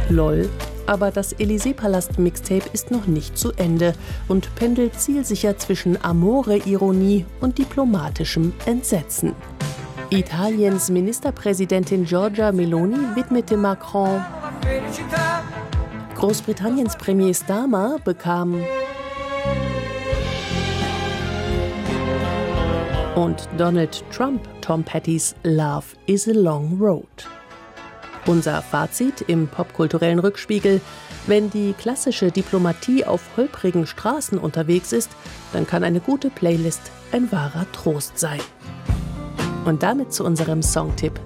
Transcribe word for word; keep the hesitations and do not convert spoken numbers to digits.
Lol. Aber das Élysée-Palast-Mixtape ist noch nicht zu Ende und pendelt zielsicher zwischen Amore-Ironie und diplomatischem Entsetzen. Italiens Ministerpräsidentin Giorgia Meloni widmete Macron. Großbritanniens Premier Starmer bekam. Und Donald Trump Tom Pettys Love is a Long Road. Unser Fazit im popkulturellen Rückspiegel: Wenn die klassische Diplomatie auf holprigen Straßen unterwegs ist, dann kann eine gute Playlist ein wahrer Trost sein. Und damit zu unserem Songtipp